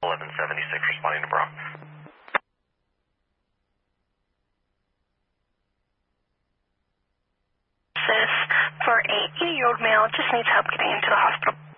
1176 responding to Bronx. For a 80-year-old male, just needs help getting into the hospital.